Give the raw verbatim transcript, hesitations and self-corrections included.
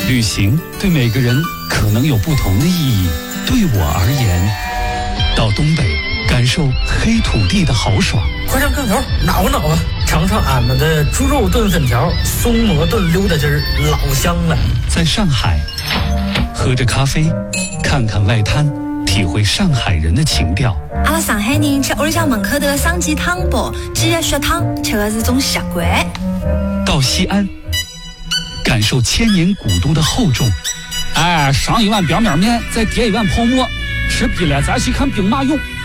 旅行对每个人可能有不同的意义。对我而言，到东北感受黑土地的豪爽。 快上炕头，挠挠啊！尝尝俺们的猪肉炖粉条、松蘑炖溜达鸡儿，老香了。 在上海，喝着咖啡，看看外滩，体会上海人的情调。 阿拉上海人吃屋里向门口头的生鸡汤包、鸡肉血汤，吃的是种习惯。 到西安，感受千年古都的厚重。 哎，上一碗表面面，再叠一碗泡馍，吃逼了咱去看兵马俑。